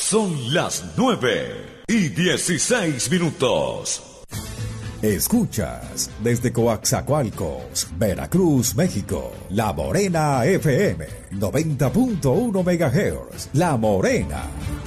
Son las 9:16. Escuchas desde Coaxacualcos, Veracruz, México, La Morena FM, 90.1 MHz, La Morena.